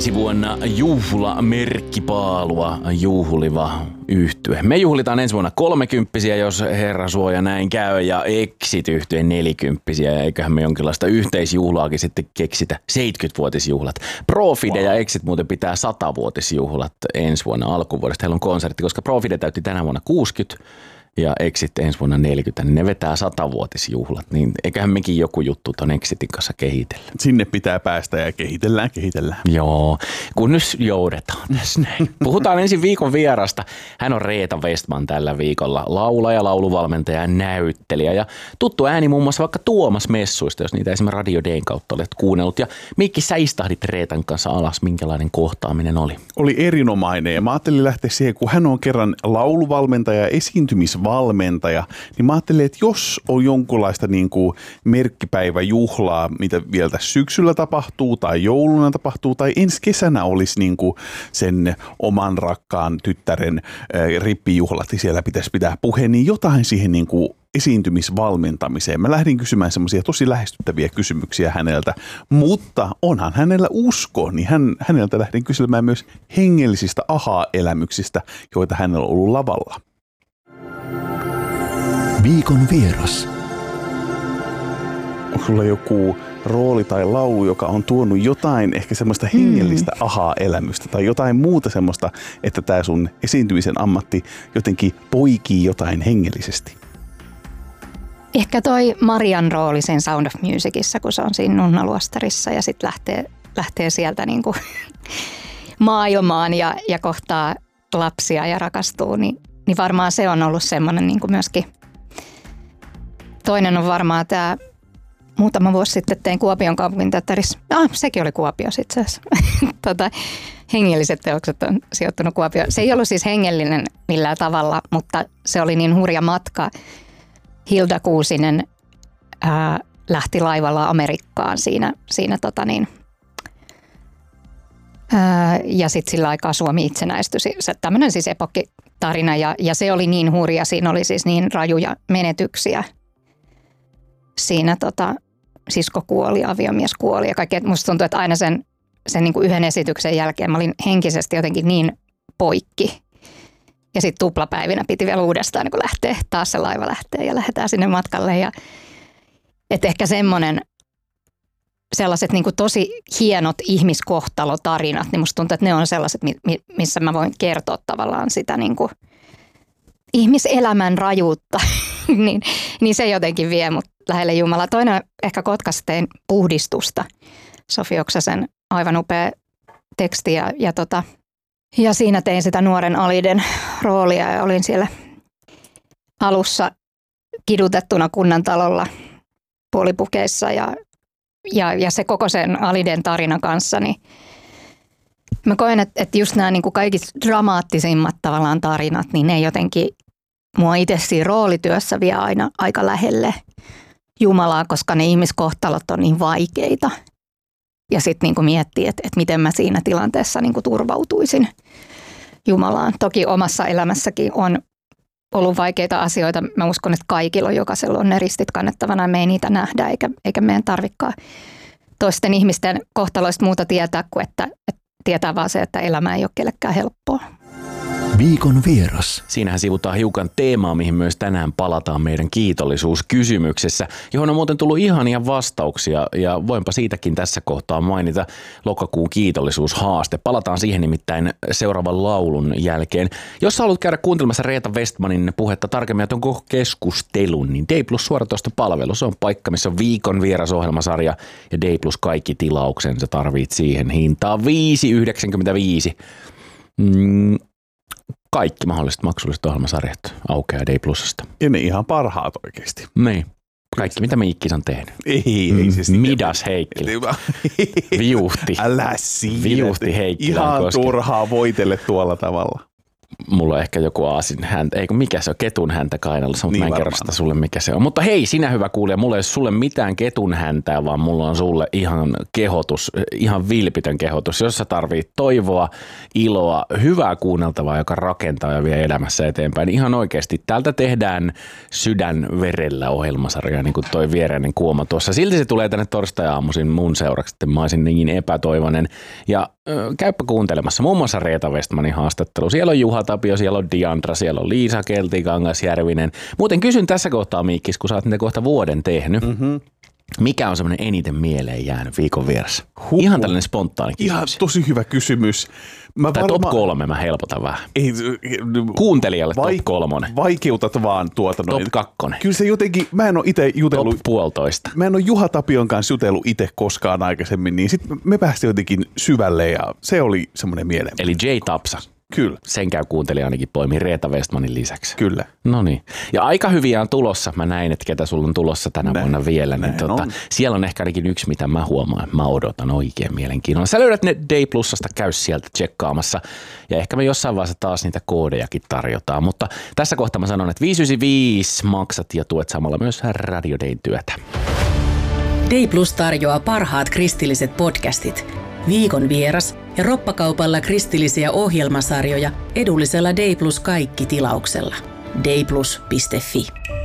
ensi vuonna juhlamerkkipaalua juhliva yhtye. Me juhlitaan ensi vuonna 30-vuotiaita, jos herra suoja näin käy, ja Exit-yhtyeen 40-vuotiaita, ja eiköhän me jonkinlaista yhteisjuhlaakin sitten keksitä 70-vuotisjuhlat. Profide ja Exit muuten pitää 100-vuotisjuhlat ensi vuonna alkuvuodesta. Heillä on konsertti, koska Profide täytti tänä vuonna 60 ja Exit ensi vuonna 40, niin ne vetää 100-vuotisjuhlat, niin eiköhän mekin joku juttu ton Exitin kanssa kehitellä. Sinne pitää päästä ja kehitellään. Joo, kun nyt joudetaan tässä näin. Puhutaan ensin viikon vierasta. Hän on Reetta Westman tällä viikolla, laulaja, lauluvalmentaja ja näyttelijä. Ja tuttu ääni muun muassa vaikka Tuomas Messuista, jos niitä esimerkiksi Radio Dayn kautta olet kuunnellut. Ja Mikki, sä istahdit Reetan kanssa alas, minkälainen kohtaaminen oli? Oli erinomainen, ja mä ajattelin lähteä siihen, kun hän on kerran lauluvalmentaja ja esiintymisvalmentaja, niin mä ajattelin, että jos on jonkunlaista niin kuin merkkipäiväjuhlaa, mitä vielä syksyllä tapahtuu tai jouluna tapahtuu tai ensi kesänä olisi niin kuin sen oman rakkaan tyttären rippijuhlat, niin siellä pitäisi pitää puheen, niin jotain siihen niin kuin esiintymisvalmentamiseen. Mä lähdin kysymään semmoisia tosi lähestyttäviä kysymyksiä häneltä, mutta onhan hänellä usko, niin häneltä lähdin kyselemään myös hengellisistä aha-elämyksistä, joita hänellä on ollut lavalla. Viikon vieras. Onko sulla joku rooli tai laulu, joka on tuonut jotain ehkä semmoista hengellistä aha-elämystä tai jotain muuta semmoista, että tämä sun esiintymisen ammatti jotenkin poikii jotain hengellisesti? Ehkä toi Marian rooli sen Sound of Musicissa, kun se on siinä nunnaluostarissa ja sitten lähtee sieltä niinku maailmaan ja kohtaa lapsia ja rakastuu, niin varmaan se on ollut semmoinen niinku myöskin. Toinen on varmaan tämä, muutama vuosi sitten tein Kuopion kaupunginteatterissa. Sekin oli Kuopio itse asiassa. Hengelliset teokset on sijoittunut Kuopioon. Se ei ollut siis hengellinen millään tavalla, mutta se oli niin hurja matka. Hilda Kuusinen lähti laivalla Amerikkaan siinä ja sitten sillä aikaa Suomi itsenäistyi. Tämmöinen siis epokkitarina ja se oli niin hurja. Siinä oli siis niin rajuja menetyksiä. Siinä sisko kuoli, aviomies kuoli ja kaikkea. Musta tuntuu, että aina sen niin kuin yhden esityksen jälkeen mä olin henkisesti jotenkin niin poikki. Ja sitten tuplapäivinä piti vielä uudestaan niin lähteä, taas se laiva lähtee ja lähdetään sinne matkalle. Ja, et ehkä sellaiset niin kuin tosi hienot ihmiskohtalotarinat, niin musta tuntuu, että ne on sellaiset, missä mä voin kertoa tavallaan sitä niin kuin ihmiselämän rajuutta. niin se jotenkin vie mut lähelle Jumalaa. Toinen ehkä Kotkassa tein Puhdistusta. Sofi Oksasen aivan upea teksti ja siinä tein sitä nuoren Aliden roolia ja olin siellä alussa kidutettuna kunnantalolla puolipukeissa ja se koko sen Aliden tarina kanssa, niin mä koen, että just nämä niin kuin kaikista dramaattisimmat tavallaan tarinat, niin ne jotenkin mua itse siinä roolityössä vie aina aika lähelle Jumalaa, koska ne ihmiskohtalot on niin vaikeita. Ja sitten niin miettii, että miten mä siinä tilanteessa niin turvautuisin Jumalaan. Toki omassa elämässäkin on ollut vaikeita asioita. Mä uskon, että kaikilla on, jokaisella on ne ristit kannettavana. Me ei niitä nähdä eikä meidän tarvikaan toisten ihmisten kohtaloista muuta tietää kuin, että tietää vaan se, että elämä ei ole kellekään helppoa. Viikon vieras. Siinähän sivutaan hiukan teemaa, mihin myös tänään palataan meidän kiitollisuuskysymyksessä, johon on muuten tullut ihania vastauksia ja voinpa siitäkin tässä kohtaa mainita lokakuun kiitollisuushaaste. Palataan siihen nimittäin seuraavan laulun jälkeen. Jos haluat käydä kuuntelemassa Reetta Westmanin puhetta tarkemmin, että onko keskustelun, niin D Plus suoratoistopalvelu, se on paikka, missä on viikon vierasohjelmasarja ja D Plus kaikki tilauksensa tarvit siihen hintaa 5,95. Kaikki mahdolliset maksulliset ohjelmasarjat aukeaa D Plusasta. Ja ne ihan parhaat oikeasti. Niin. Kaikki, mitä Miikkis on tehnyt. Ei siis Midas Heikkilä. Viuhti. Älä siinä. Viuhti Heikkilä. Ihan turhaa voitelle tuolla tavalla. Mulla on ehkä joku aasin häntä, eikö mikä se on, ketun häntä kainalossa, mutta niin mä en kerro sitä sulle mikä se on. Mutta hei, sinä hyvä kuulija, mulla ei ole sulle mitään ketun häntää, vaan mulla on sulle ihan kehotus, ihan vilpitön kehotus, jos sä tarvit toivoa, iloa, hyvää kuunneltavaa, joka rakentaa ja vie elämässä eteenpäin. Ihan oikeasti täältä tehdään sydän verellä ohjelmasarja, niin kuin toi viereinen Kuoma tuossa. Silti se tulee tänne torstai-aamuisin mun seuraksi, että mä olisin niin epätoivoinen. Ja käyppä kuuntelemassa muun muassa Reetta Westmanin haastattelu. Siellä on Juha Tapio, siellä on Diandra, siellä on Liisa Keltikangas-Järvinen. Muuten kysyn tässä kohtaa, Miikkis, kun sä oot niitä kohta vuoden tehnyt. Mikä on semmoinen eniten mieleen jäänyt viikon vieressä? Ihan tällainen spontaani kysymys. Ihan tosi hyvä kysymys. Tai top 3 mä helpotan vähän. Kuuntelijalle top 3. Vaikeutat vaan tuota noin. Top 2. Kyllä se jotenkin, mä en ole itse jutellut. Top 1,5. Mä en ole Juha Tapion kanssa jutellut itse koskaan aikaisemmin, niin sitten me päästiin jotenkin syvälle ja se oli semmoinen mieleen. Eli J. Tapsa. Kyllä. Sen käy kuuntelija ainakin poimi Reetta Westmanin lisäksi. Kyllä. No niin. Ja aika hyviä on tulossa. Mä näin, että ketä sulla on tulossa tänä vuonna vielä. Niin siellä on ehkä ainakin yksi, mitä mä huomaan. Mä odotan oikein mielenkiinnolla. Sä löydät ne Day Plusasta, käy sieltä tsekkaamassa. Ja ehkä me jossain vaiheessa taas niitä koodejakin tarjotaan. Mutta tässä kohtaa mä sanon, että 595 maksat ja tuet samalla myös Radio Dayn työtä. Day Plus tarjoaa parhaat kristilliset podcastit, Viikon vieras ja roppakaupalla kristillisiä ohjelmasarjoja edullisella Day Plus kaikki -tilauksella. dayplus.fi